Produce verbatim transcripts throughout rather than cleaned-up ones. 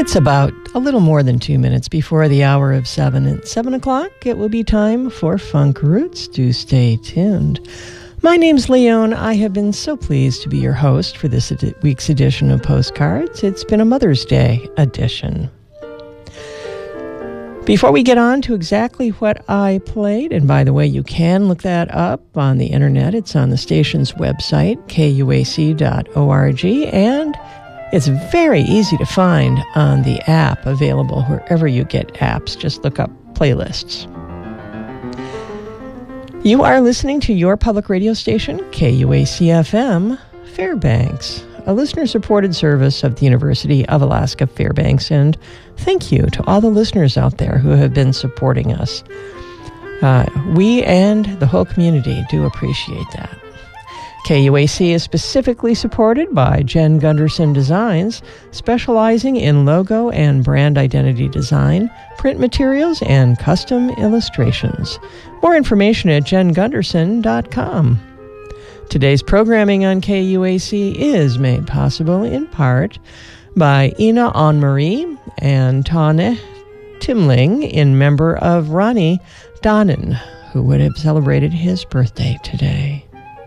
It's about a little more than two minutes before the hour of seven. At seven o'clock, it will be time for Funk Roots. Do stay tuned. My name's Leone. I have been so pleased to be your host for this edi- week's edition of Postcards. It's been a Mother's Day edition. Before we get on to exactly what I played, and by the way, you can look that up on the internet. It's on the station's website, K U A C dot org, and it's very easy to find on the app available wherever you get apps. Just look up playlists. You are listening to your public radio station, K U A C F M, Fairbanks, a listener-supported service of the University of Alaska Fairbanks, and thank you to all the listeners out there who have been supporting us. Uh, we and the whole community do appreciate that. K U A C is specifically supported by Jen Gunderson Designs, specializing in logo and brand identity design, print materials, and custom illustrations. More information at jen gunderson dot com. Today's programming on K U A C is made possible in part by Ina Anne-Marie and Tane Timling, in member of Ronnie Donnan, who would have celebrated his birthday today.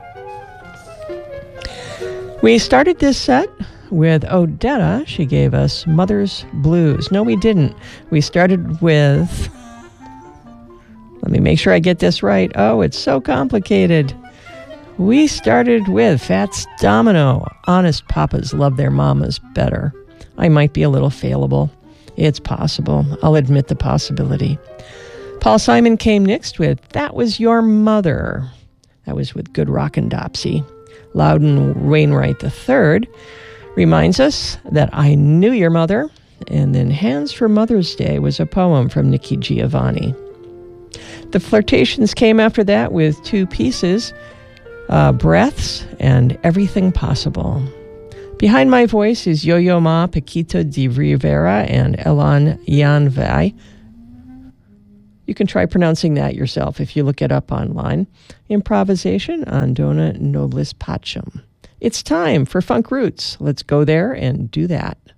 We started this set with Odetta. She gave us Mother's Blues. No, we didn't. We started with... Let me make sure I get this right. Oh, it's so complicated. We started with Fats Domino. Honest papas love their mamas better. I might be a little fallible. It's possible. I'll admit the possibility. Paul Simon came next with That Was Your Mother. That was with Good Rockin' Dopsy. Loudon Wainwright the third reminds us that I Knew Your Mother. And then Hands for Mother's Day was a poem from Nikki Giovanni. The Flirtations came after that with two pieces, uh, Breaths and Everything Possible. Behind my voice is Yo-Yo Ma, Paquito de Rivera, and Elan Yanvai. You can try pronouncing that yourself if you look it up online. Improvisation on Dona Noblis Pacem. It's time for Funk Roots. Let's go there and do that.